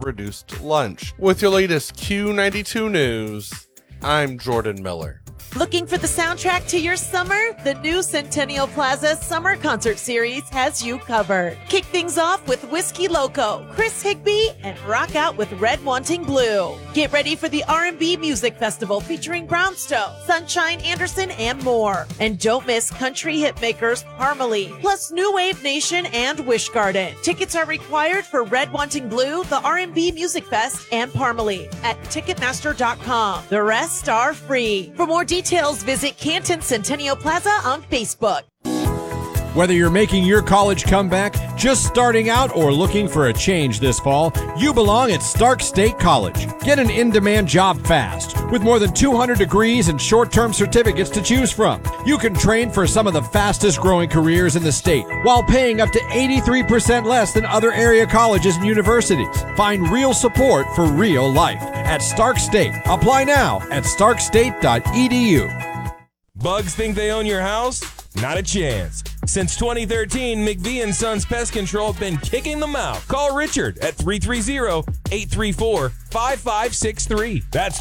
reduced lunch. With your latest Q92 news, I'm Jordan Miller. Looking for the soundtrack to your summer? The new Centennial Plaza Summer Concert Series has you covered. Kick things off with Whiskey Loco, Chris Higby, and rock out with Red Wanting Blue. Get ready for the R&B Music Festival featuring Brownstone, Sunshine Anderson, and more. And don't miss country hitmakers Parmalee, plus New Wave Nation and Wish Garden. Tickets are required for Red Wanting Blue, the R&B Music Fest, and Parmalee at Ticketmaster.com. The rest are free. For more details, visit Canton Centennial Plaza on Facebook. Whether you're making your college comeback, just starting out, or looking for a change this fall, you belong at Stark State College. Get an in-demand job fast. With more than 200 degrees and short-term certificates to choose from, you can train for some of the fastest-growing careers in the state while paying up to 83% less than other area colleges and universities. Find real support for real life at Stark State. Apply now at starkstate.edu. Bugs think they own your house? Not a chance. Since 2013, McVie & Sons Pest Control have been kicking them out. Call Richard at 330-834-5563. That's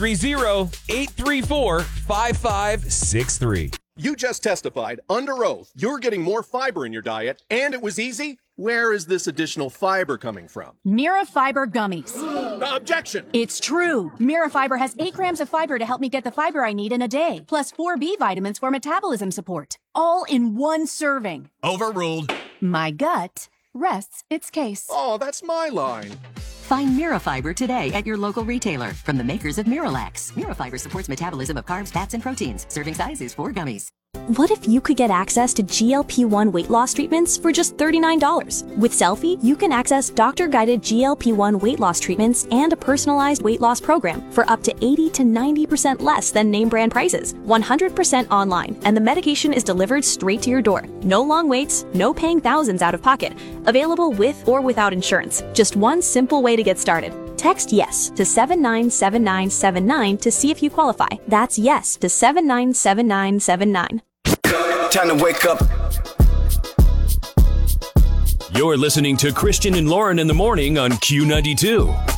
330-834-5563. You just testified under oath you're getting more fiber in your diet, and it was easy. Where is this additional fiber coming from? Mirafiber gummies. Objection! It's true. Mirafiber has 8 grams of fiber to help me get the fiber I need in a day, plus 4 B vitamins for metabolism support. All in one serving. Overruled. My gut rests its case. Oh, that's my line. Find Mirafiber today at your local retailer from the makers of Miralax. Mirafiber supports metabolism of carbs, fats, and proteins. Serving size is 4 gummies. What if you could get access to GLP-1 weight loss treatments for just $39? With Selfie, you can access doctor-guided GLP-1 weight loss treatments and a personalized weight loss program for up to 80 to 90% less than name brand prices, 100% online, and the medication is delivered straight to your door. No long waits, no paying thousands out of pocket. Available with or without insurance. Just one simple way to get started. Text YES to 797979 to see if you qualify. That's YES to 797979. Time to wake up. You're listening to Christian and Lauren in the morning on Q92.